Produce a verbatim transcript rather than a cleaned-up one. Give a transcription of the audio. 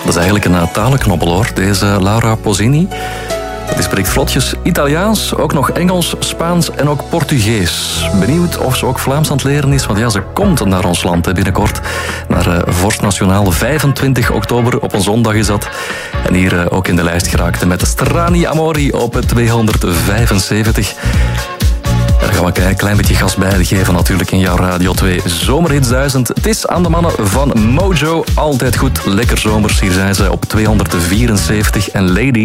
Dat is eigenlijk een talenknobbel hoor, deze Laura Pausini. Die spreekt vlotjes Italiaans, ook nog Engels, Spaans en ook Portugees. Benieuwd of ze ook Vlaams aan het leren is, want ja, ze komt naar ons land binnenkort. Naar uh, Vorst Nationaal, vijfentwintig oktober, op een zondag is dat. En hier uh, ook in de lijst geraakte met Strani Amori op tweehonderdvijfenzeventig. Daar gaan we een klein beetje gas bij geven natuurlijk in jouw Radio twee Zomerhits duizend. Het is aan de mannen van Mojo. Altijd goed, lekker zomers. Hier zijn ze op tweehonderdvierenzeventig en Lady.